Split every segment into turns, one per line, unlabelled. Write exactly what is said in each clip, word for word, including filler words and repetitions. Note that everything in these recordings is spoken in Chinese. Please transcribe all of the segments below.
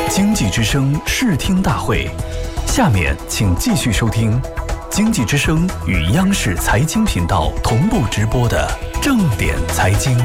经济之声视听大会，下面请继续收听经济之声与央视财经频道同步直播的正点财经。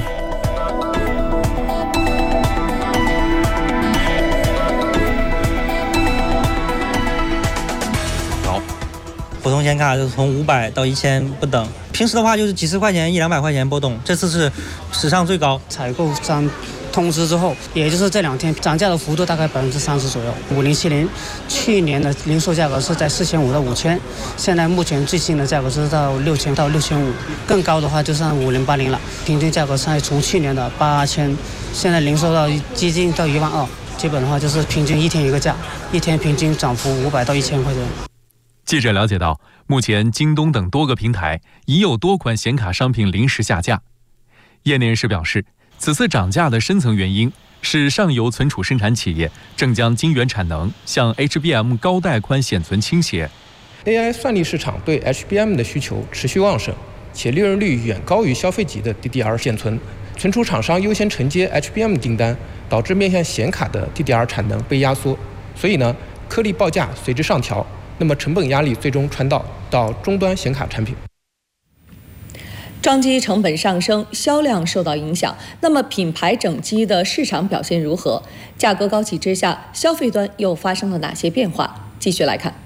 普通显卡就是从五百到一千不等，平时的话就是几十块钱、一两百块钱波动，这次是史上最高。
采购商通知之后，也就是这两天涨价的幅度大概百分之三十左右。五零七零去年的零售价格是在四千五到五千，现在目前最新的价格是到六千到六千五，更高的话就上五零八零了。平均价格是从去年的八千，现在零售到接近到一万二，基本的话就是平均一天一个价，一天平均涨幅五百到一千块钱。
记者了解到，目前京东等多个平台已有多款显卡商品临时下架。业内人士表示，此次涨价的深层原因是上游存储生产企业正将晶圆产能向 H B M 高带宽显存倾斜。
A I 算力市场对 H B M 的需求持续旺盛，且利润率远高于消费级的 D D R 显存，存储厂商优先承接 H B M 订单，导致面向显卡的 D D R 产能被压缩，所以呢，颗粒报价随之上调。那么成本压力最终传导到终端显卡产品。
装机成本上升，销量受到影响。那么品牌整机的市场表现如何？价格高企之下，消费端又发生了哪些变化？继续来看。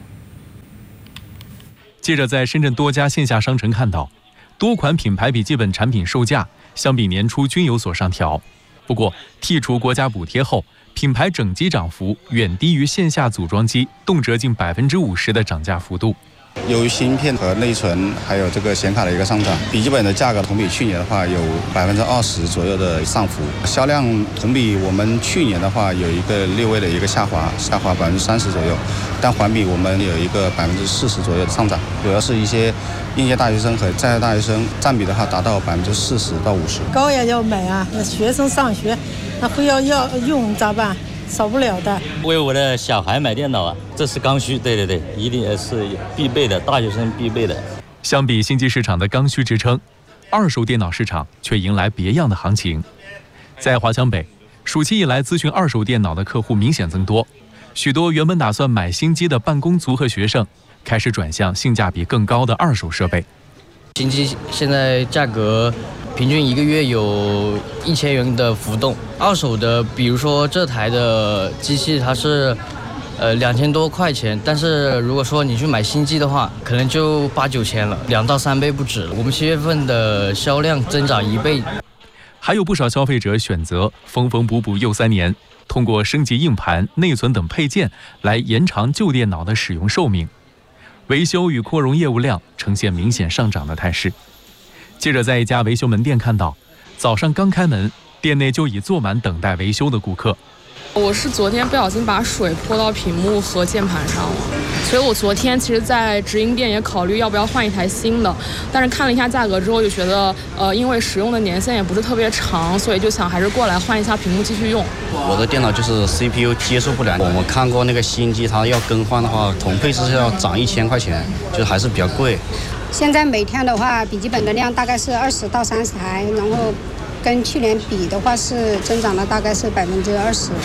记者在深圳多家线下商城看到，多款品牌笔记本产品售价相比年初均有所上调。不过，剔除国家补贴后，品牌整机涨幅远低于线下组装机，动辄近百分之五十的涨价幅度。
由于芯片和内存还有这个显卡的一个上涨，笔记本的价格同比去年的话有百分之二十左右的上浮，销量同比我们去年的话有一个略微的一个下滑，下滑百分之三十左右，但环比我们有一个百分之四十左右的上涨，主要是一些应届大学生和在校大学生占比的话达到百分之四十到五十。
高也要买啊，那学生上学，那非要要用咋办？少不了的。
为我的小孩买电脑啊，这是刚需，对对对，一定也是必备的，大学生必备的。
相比新机市场的刚需支撑，二手电脑市场却迎来别样的行情。在华强北，暑期以来咨询二手电脑的客户明显增多，许多原本打算买新机的办公族和学生，开始转向性价比更高的二手设备。
新机现在价格平均一个月有一千元的浮动，二手的，比如说这台的机器它是，呃两千多块钱，但是如果说你去买新机的话，可能就八九千了，两到三倍不止。我们七月份的销量增长一倍。
还有不少消费者选择缝缝补补又三年，通过升级硬盘、内存等配件来延长旧电脑的使用寿命。维修与扩容业务量呈现明显上涨的态势。记者在一家维修门店看到，早上刚开门，店内就已坐满等待维修的顾客。
我是昨天不小心把水泼到屏幕和键盘上了，所以我昨天其实在直营店也考虑要不要换一台新的，但是看了一下价格之后就觉得，呃，因为使用的年限也不是特别长，所以就想还是过来换一下屏幕继续用。
我的电脑就是 C P U 接受不了，我们看过那个新机，它要更换的话，同配置要涨一千块钱，就是还是比较贵。
现在每天的话，笔记本的量大概是二十到三十台，然后跟去年比的话是增长了大概是百分之二十。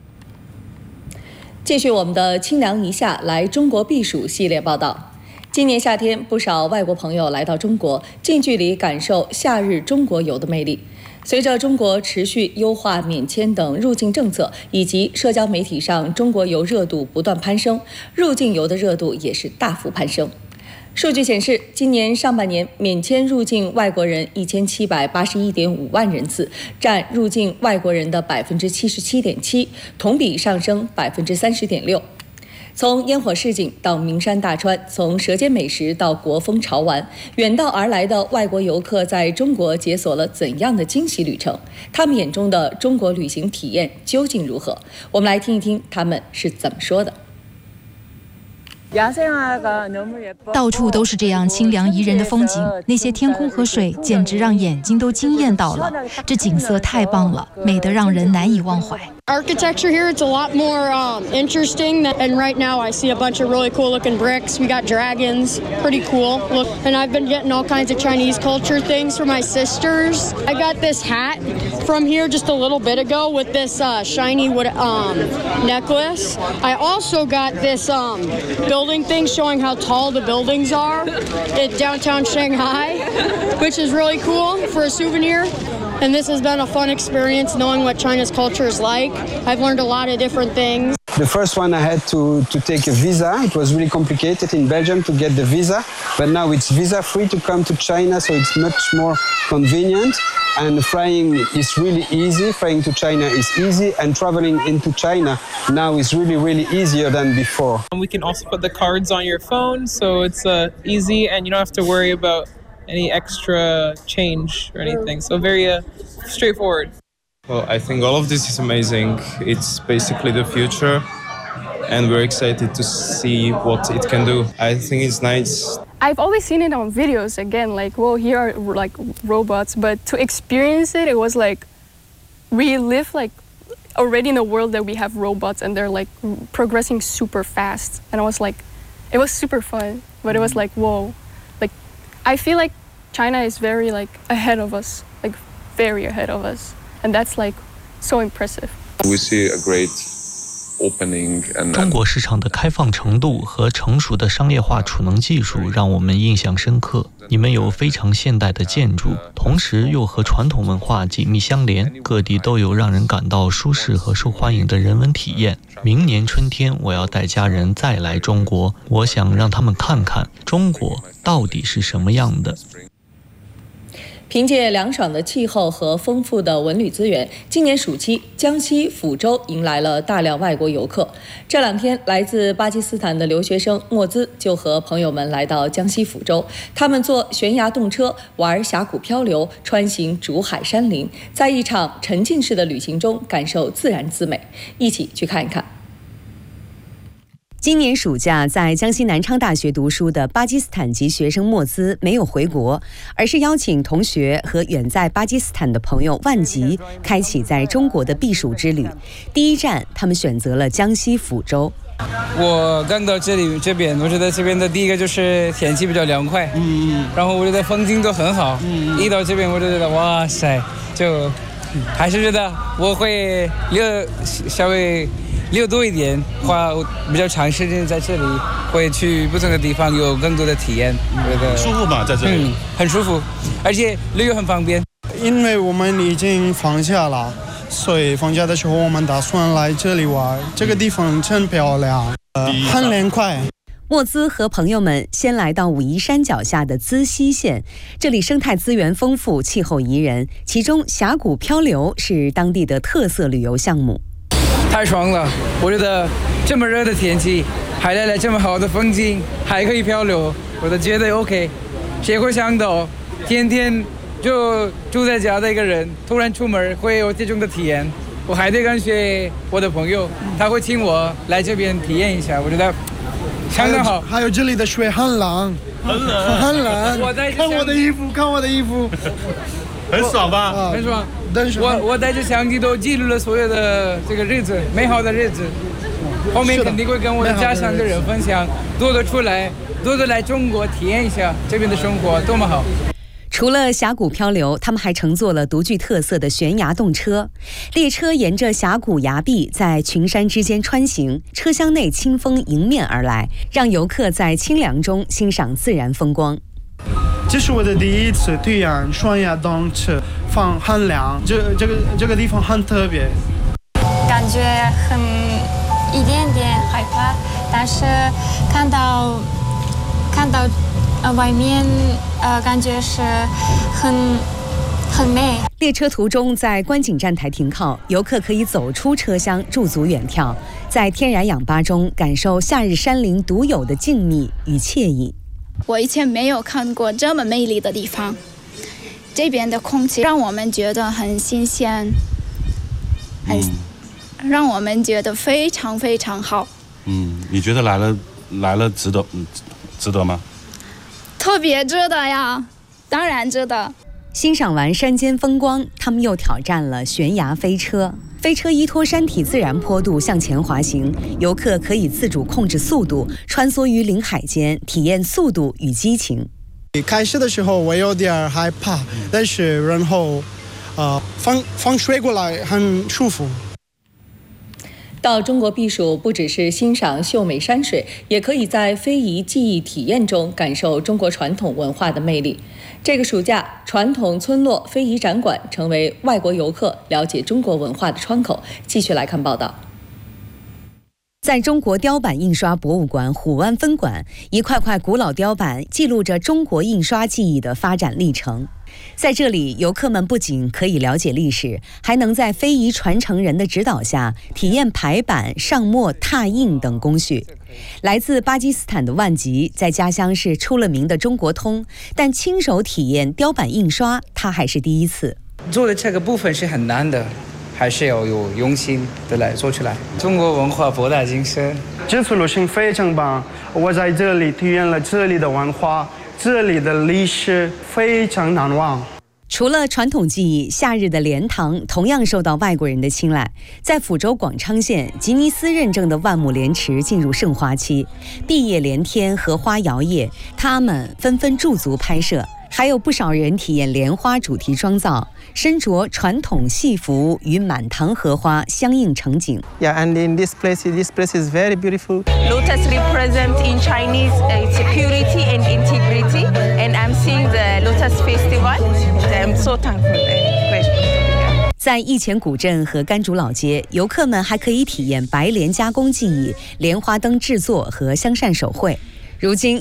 继续我们的清凉一下来中国避暑系列报道。今年夏天，不少外国朋友来到中国，近距离感受夏日中国游的魅力。随着中国持续优化免签等入境政策，以及社交媒体上中国游热度不断攀升，入境游的热度也是大幅攀升。数据显示，今年上半年免签入境外国人一千七百八十一点五万人次，占入境外国人的百分之七十七点七，同比上升百分之三十点六。从烟火市井到名山大川，从舌尖美食到国风潮玩，远道而来的外国游客在中国解锁了怎样的惊喜旅程？他们眼中的中国旅行体验究竟如何？我们来听一听他们是怎么说的。
到处都是这样清凉宜人的风景，那些天空和水简直让眼睛都惊艳到了。这景色太棒了，美得让人难以忘怀。
Architecture here, it's a lot more um, interesting. Than, and right now I see a bunch of really cool looking bricks. We got dragons, pretty cool. Look, and I've been getting all kinds of Chinese culture things for my sisters. I got this hat from here just a little bit ago with this uh, shiny wood um, necklace. I also got this um, building thing showing how tall the buildings are in downtown Shanghai, which is really cool for a souvenir. And this has been a fun experience knowing what China's culture is like. I've learned a lot of different things.
The first one I had to, to take a visa. It was really complicated in Belgium to get the visa, but now it's visa free to come to China, so it's much more convenient. And flying is really easy. Flying to China is easy, and traveling into China now is really, really easier than before.
We can also put the cards on your phone, so it's uh, easy, and you don't have to worry about any extra change or anything. So very uh, straightforward.
Well, I think all of this is amazing. It's basically the future, and we're excited to see what it can do. I think it's nice.
I've always seen it on videos again, like, well, here are like robots, but to experience it, it was like we live like already in a world that we have robots and they're like progressing super fast. And I was like, it was super fun, but it was like, whoa. I feel like China is very like ahead of us, like very ahead of us, and that's like so impressive.
We see a great opening and
中国市场的开放程度和成熟的商业化储能技术让我们印象深刻。你们有非常现代的建筑，同时又和传统文化紧密相连，各地都有让人感到舒适和受欢迎的人文体验。明年春天我要带家人再来中国，我想让他们看看中国到底是什么样的。
凭借凉爽的气候和丰富的文旅资源，今年暑期江西抚州迎来了大量外国游客。这两天，来自巴基斯坦的留学生莫兹就和朋友们来到江西抚州，他们坐悬崖动车，玩峡谷漂流，穿行竹海山林，在一场沉浸式的旅行中感受自然之美。一起去看一看。
今年暑假在江西南昌大学读书的巴基斯坦籍学生莫兹没有回国，而是邀请同学和远在巴基斯坦的朋友万吉开启在中国的避暑之旅。第一站，他们选择了江西抚州。
我刚到这里这边，我觉得这边的第一个就是天气比较凉快，嗯嗯，然后我觉得风景都很好，嗯，一到这边我就觉得哇塞，就还是觉得我会留稍微。留多一点，花比较长时间在这里，会去不同的地方，有更多的体验。觉得
舒服吧，在这里、
嗯、很舒服，而且旅游很方便。
因为我们已经放假了，所以放假的时候我们打算来这里玩。这个地方真漂亮，呃、很凉快。
莫兹和朋友们先来到武夷山脚下的资溪县，这里生态资源丰富，气候宜人，其中峡谷漂流是当地的特色旅游项目。
太爽了！我觉得这么热的天气，还带来这么好的风景，还可以漂流，我都觉得 OK。谁会想到，天天就住在家的一个人，突然出门会有这种的体验？我还得感谢我的朋友，他会请我来这边体验一下，我觉得相当好。
还有这里的水很冷，很冷，很冷。我在看我的衣服，看我的衣服。
很爽吧？
啊、很爽。我我带着相机都记录了所有的这个日子，美好的日子。后面肯定会跟我的家乡的人分享，多多出来，多多来中国体验一下这边的生活多么好。
除了峡谷漂流，他们还乘坐了独具特色的悬崖动车。列车沿着峡谷崖壁在群山之间穿行，车厢内清风迎面而来，让游客在清凉中欣赏自然风光。
这是我的第一次体验悬崖动车，风很凉，这这个这个地方很特别，
感觉很一点点害怕，但是看到看到呃外面呃感觉是很很美。
列车途中在观景站台停靠，游客可以走出车厢驻足远眺，在天然氧吧中感受夏日山林独有的静谧与惬意。
我以前没有看过这么美丽的地方，这边的空气让我们觉得很新鲜，很、嗯、让我们觉得非常非常好。
嗯，你觉得来了
来了值得，嗯，值得吗？
特别值得呀，当然值得。
欣赏完山间风光，他们又挑战了悬崖飞车。飞车依托山体自然坡度向前滑行，游客可以自主控制速度，穿梭于林海间，体验速度与激情。
开始的时候我有点害怕，但是然后，呃，风风吹过来很舒服。
到中国避暑不只是欣赏秀美山水，也可以在非遗技艺体验中感受中国传统文化的魅力。这个暑假，传统村落非遗展馆成为外国游客了解中国文化的窗口。继续来看报道。
在中国雕版印刷博物馆虎湾分馆，一块块古老雕版记录着中国印刷技艺的发展历程。在这里，游客们不仅可以了解历史，还能在非遗传承人的指导下体验排版、上墨、拓印等工序。来自巴基斯坦的万吉在家乡是出了名的中国通，但亲手体验雕版印刷，他还是第一次。
做的这个部分是很难的，还是要有用心的来做出来。中国文化博大精深，
这次旅行非常棒，我在这里体验了这里的文化，这里的历史非常难忘。
除了传统技艺，夏日的莲塘同样受到外国人的青睐。在抚州广昌县，吉尼斯认证的万亩莲池进入盛花期，碧叶连天，荷花摇曳，他们纷纷驻足拍摄。还有不少人体验莲花主题妆造，身着传统戏服与满堂荷花相映成景。
Yeah, and in this place, this place is very beautiful.
Lotus represents in Chinese it's purity and integrity, and I'm seeing the Lotus Festival. I'm so thankful and grateful.
在义前古镇和甘竹老街，游客们还可以体验白莲加工技艺、莲花灯制作和香扇手绘。如今